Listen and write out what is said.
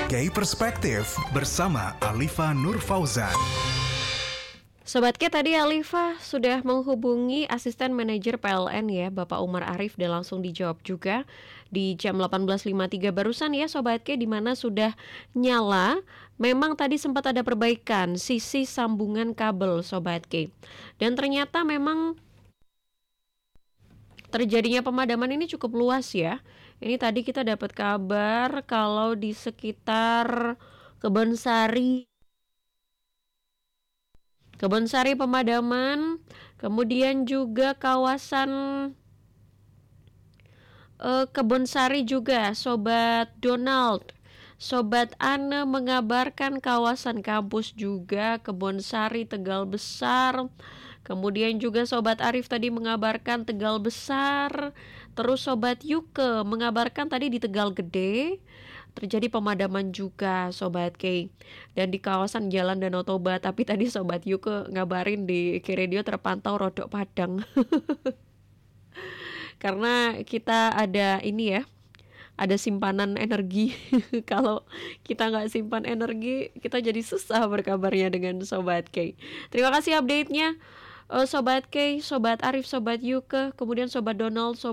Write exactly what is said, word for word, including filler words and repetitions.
Berbagai perspektif bersama Alifa Nur Fauzan. Sobat K, tadi Alifa sudah menghubungi asisten manajer P L N ya, Bapak Umar Arif, dan langsung dijawab juga di jam delapan belas lima puluh tiga barusan ya Sobat K, di mana sudah nyala. Memang tadi sempat ada perbaikan sisi sambungan kabel Sobat K. Dan ternyata memang terjadinya pemadaman ini cukup luas ya. Ini tadi kita dapat kabar kalau di sekitar Kebonsari Kebonsari pemadaman, kemudian juga kawasan uh, Kebonsari juga, Sobat Donald. Sobat Anne mengabarkan kawasan kampus juga, Kebonsari, Tegal Besar. Kemudian juga Sobat Arif tadi mengabarkan Tegal Besar. Terus Sobat Yuke mengabarkan tadi di Tegal Gede terjadi pemadaman juga Sobat K. Dan di kawasan Jalan Danau Toba, tapi tadi Sobat Yuke ngabarin di K Radio terpantau rodok padang. Karena kita ada ini ya, ada simpanan energi. Kalau kita nggak simpan energi, kita jadi susah berkabarnya dengan Sobat K. Terima kasih update-nya uh, Sobat K, Sobat Arif, Sobat Yuke, kemudian Sobat Donald, Sobat